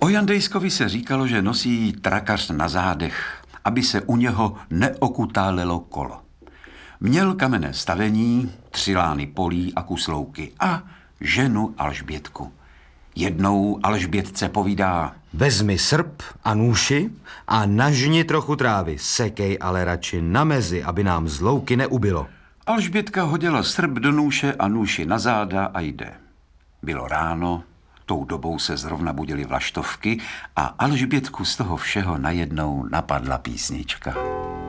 O Jandejskovi se říkalo, že nosí trakař na zádech, aby se u něho neokutálelo kolo. Měl kamenné stavení, 3 lány polí a kus louky a ženu Alžbětku. Jednou Alžbětce povídá: Vezmi srp a nůši a nažni trochu trávy, sekej ale radši na mezi, aby nám z louky neubylo. Alžbětka hodila srp do nůše a nůši na záda a jde. Bylo ráno, tou dobou se zrovna budily vlaštovky a Alžbětku z toho všeho najednou napadla písnička.